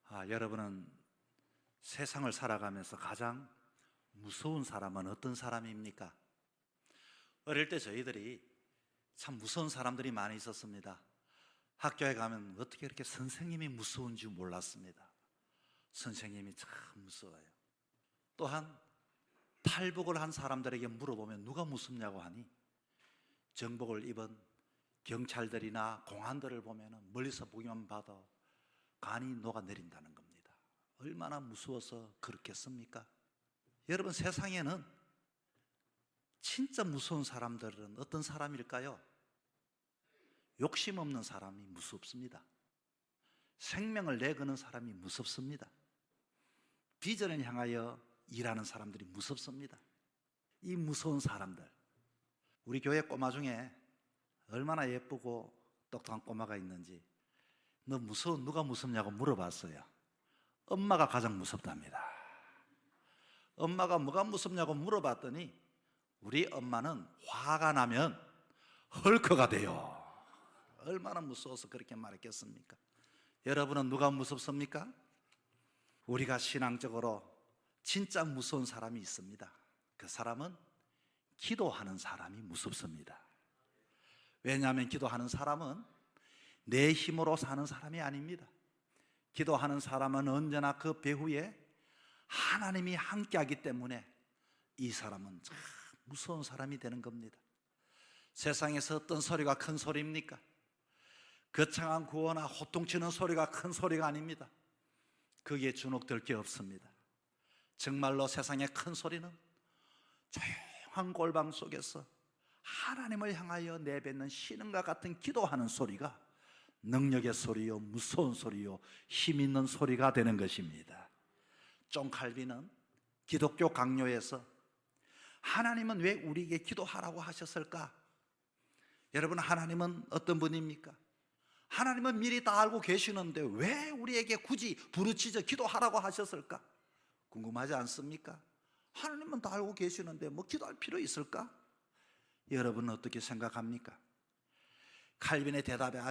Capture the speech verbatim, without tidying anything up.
아, 여러분은 세상을 살아가면서 가장 무서운 사람은 어떤 사람입니까? 어릴 때 저희들이 참 무서운 사람들이 많이 있었습니다. 학교에 가면 어떻게 이렇게 선생님이 무서운 줄 몰랐습니다. 선생님이 참 무서워요. 또한 탈북을 한 사람들에게 물어보면 누가 무섭냐고 하니 정복을 입은 경찰들이나 공안들을 보면 멀리서 보기만 봐도 간이 녹아내린다는 겁니다. 얼마나 무서워서 그렇겠습니까? 여러분, 세상에는 진짜 무서운 사람들은 어떤 사람일까요? 욕심 없는 사람이 무섭습니다. 생명을 내거는 사람이 무섭습니다. 비전을 향하여 일하는 사람들이 무섭습니다. 이 무서운 사람들, 우리 교회 꼬마 중에 얼마나 예쁘고 똑똑한 꼬마가 있는지 너 무서워, 누가 무섭냐고 물어봤어요. 엄마가 가장 무섭답니다. 엄마가 뭐가 무섭냐고 물어봤더니 우리 엄마는 화가 나면 헐크가 돼요. 얼마나 무서워서 그렇게 말했겠습니까? 여러분은 누가 무섭습니까? 우리가 신앙적으로 진짜 무서운 사람이 있습니다. 그 사람은 기도하는 사람이 무섭습니다. 왜냐하면 기도하는 사람은 내 힘으로 사는 사람이 아닙니다. 기도하는 사람은 언제나 그 배후에 하나님이 함께하기 때문에 이 사람은 참 무서운 사람이 되는 겁니다. 세상에서 어떤 소리가 큰 소리입니까? 거창한 구호나 호통치는 소리가 큰 소리가 아닙니다. 거기에 주눅들 게 없습니다. 정말로 세상의 큰 소리는 조용한 골방 속에서 하나님을 향하여 내뱉는 신음과 같은 기도하는 소리가 능력의 소리요, 무서운 소리요, 힘 있는 소리가 되는 것입니다. 존 칼빈은 기독교 강요에서 하나님은 왜 우리에게 기도하라고 하셨을까? 여러분, 하나님은 어떤 분입니까? 하나님은 미리 다 알고 계시는데 왜 우리에게 굳이 부르짖어 기도하라고 하셨을까? 궁금하지 않습니까? 하나님은 다 알고 계시는데 뭐 기도할 필요 있을까? 여러분은 어떻게 생각합니까? 칼빈의 대답에